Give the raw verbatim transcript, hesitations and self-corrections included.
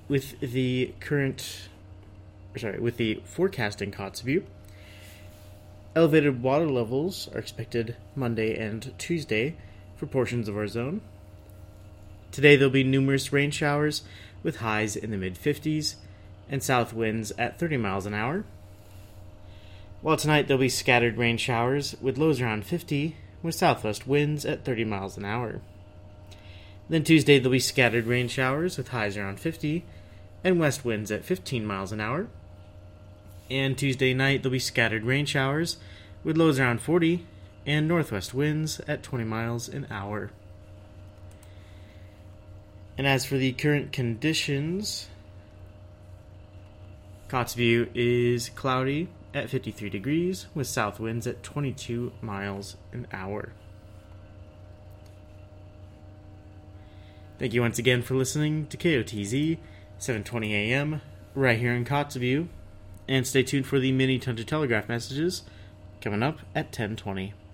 with the current, sorry, with the forecast in Kotzebue, elevated water levels are expected Monday and Tuesday for portions of our zone. Today there'll be numerous rain showers with highs in the mid-fifties and south winds at thirty miles an hour. While tonight there'll be scattered rain showers with lows around fifty with southwest winds at thirty miles an hour. Then Tuesday there'll be scattered rain showers with highs around fifty and west winds at fifteen miles an hour. And Tuesday night there'll be scattered rain showers with lows around forty and northwest winds at twenty miles an hour. And as for the current conditions, Kotzebue is cloudy at fifty-three degrees with south winds at twenty-two miles an hour. Thank you once again for listening to K O T Z seven twenty A M right here in Kotzebue, and stay tuned for the mini Tundra Telegraph messages coming up at ten twenty.